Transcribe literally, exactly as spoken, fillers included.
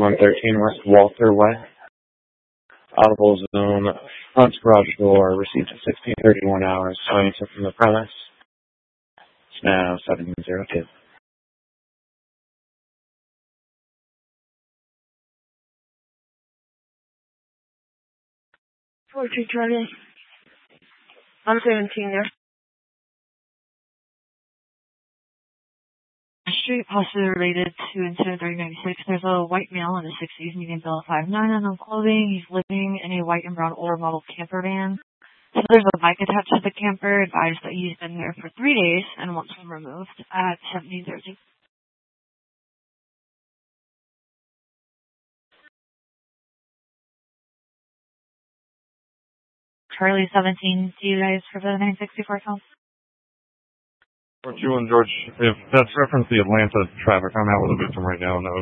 one thirteen West Walter Way. Audible zone, front garage door, received at sixteen thirty-one hours, showing from the premise. It's now seventeen oh two. fourteen Charlie. I'm seventeen there. Street possibly related to incident thirty ninety-six. There's a white male in his sixties, medium build, five nine, unknown clothing. He's living in a white and brown older model camper van. So there's a bike attached to the camper. Advised that he's been there for three days and wants him removed at seventeen thirty. Charlie seventeen, do you guys for the nine sixty-four phone? George, you and George, if that's reference the Atlanta traffic, I'm out with a victim right now. No.